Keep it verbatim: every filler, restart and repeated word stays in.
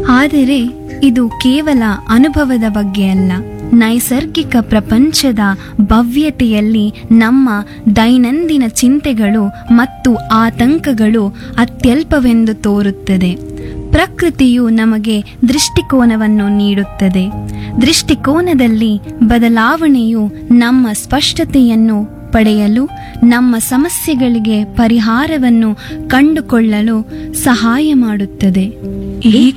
ಆದರೆ ಇದು ಕೇವಲ ಅನುಭವದ ಬಗ್ಗೆ ಅಲ್ಲ. ನೈಸರ್ಗಿಕ ಪ್ರಪಂಚದ ಭವ್ಯತೆಯಲ್ಲಿ ನಮ್ಮ ದೈನಂದಿನ ಚಿಂತೆಗಳು ಮತ್ತು ಆತಂಕಗಳು ಅತ್ಯಲ್ಪವೆಂದು ತೋರುತ್ತದೆ. ಪ್ರಕೃತಿಯು ನಮಗೆ ದೃಷ್ಟಿಕೋನವನ್ನು ನೀಡುತ್ತದೆ. ದೃಷ್ಟಿಕೋನದಲ್ಲಿ ಬದಲಾವಣೆಯು ನಮ್ಮ ಸ್ಪಷ್ಟತೆಯನ್ನು ಪಡೆಯಲು, ನಮ್ಮ ಸಮಸ್ಯೆಗಳಿಗೆ ಪರಿಹಾರವನ್ನು ಕಂಡುಕೊಳ್ಳಲು ಸಹಾಯ ಮಾಡುತ್ತದೆ. ಈ